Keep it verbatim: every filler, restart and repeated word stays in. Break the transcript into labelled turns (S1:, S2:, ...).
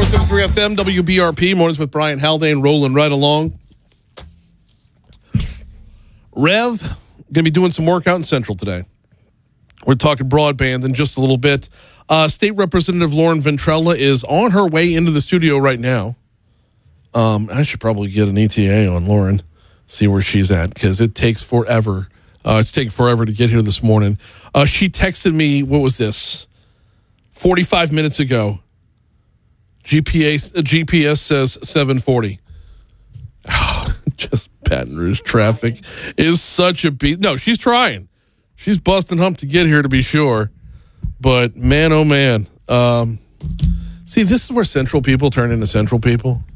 S1: ninety-four point seven three F M, W B R P. Mornings with Brian Haldane, rolling right along. Rev, going to be doing some work out in Central today. We're talking broadband in just a little bit. Uh, State Representative Lauren Ventrella is on her way into the studio right now. Um, I should probably get an E T A on Lauren, see where she's at, because it takes forever. Uh, it's taken forever to get here this morning. Uh, she texted me, what was this, forty-five minutes ago. G P S, uh, G P S says seven forty. Oh, just Baton Rouge traffic is such a beat. No, she's trying. She's busting hump to get here, to be sure. But man, oh man. Um, see, this is where Central people turn into Central people.